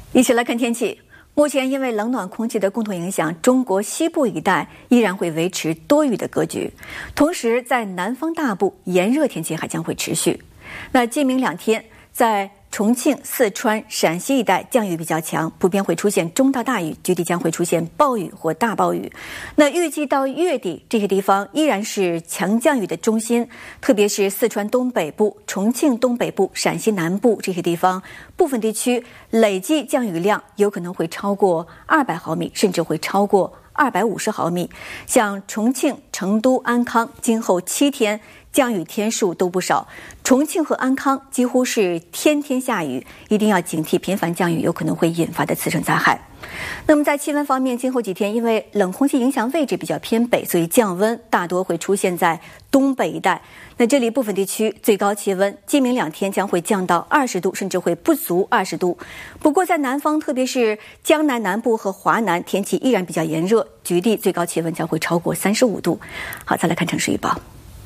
一起来看天气。目前因为冷暖空气的共同影响，中国西部一带依然会维持多雨的格局，同时在南方大部炎热天气还将会持续。那今明两天在重庆、四川、陕西一带降雨比较强，普遍会出现中到大雨，局地将会出现暴雨或大暴雨。那预计到月底，这些地方依然是强降雨的中心，特别是四川东北部、重庆东北部、陕西南部这些地方，部分地区累计降雨量有可能会超过200毫米，甚至会超过250毫米。像重庆、成都、安康，今后7天降雨天数都不少，重庆和安康几乎是天天下雨，一定要警惕频繁降雨有可能会引发的次生灾害。那么在气温方面，今后几天因为冷空气影响位置比较偏北，所以降温大多会出现在东北一带。那这里部分地区最高气温今明两天将会降到20度，甚至会不足20度。不过在南方，特别是江南南部和华南，天气依然比较炎热，局地最高气温将会超过35度。好，再来看城市预报。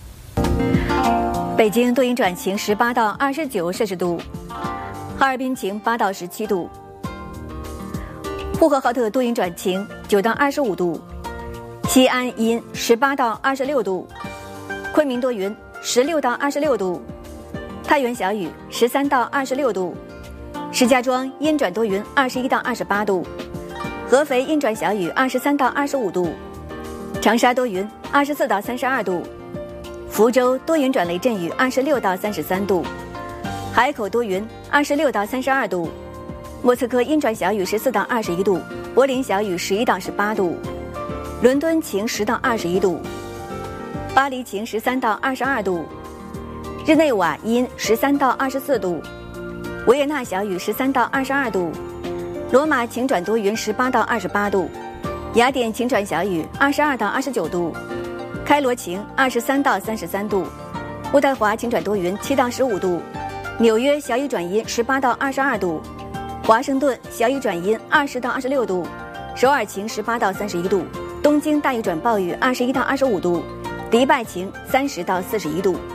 北京多云转晴，18到29摄氏度；哈尔滨晴，8到17度；呼和浩特多云转晴，9到25度；西安阴，18到26度；昆明多云，16到26度；太原小雨，13到26度；石家庄阴转多云，21到28度；合肥阴转小雨，23到25度；长沙多云，24到32度；福州多云转雷阵雨，26到33度；海口多云，26到32度；莫斯科阴转小雨，14到21度；柏林小雨，11到18度；伦敦晴10到21度；巴黎晴13到22度；日内瓦阴13到24度；维也纳小雨13到22度；罗马晴转多云18到28度；雅典晴转小雨22到29度；开罗晴23到33度；渥太华晴转多云7到15度；纽约小雨转阴18到22度；华盛顿小雨转阴20到26度；首尔晴18到31度；东京大雨转暴雨21到25度；迪拜晴30到41度。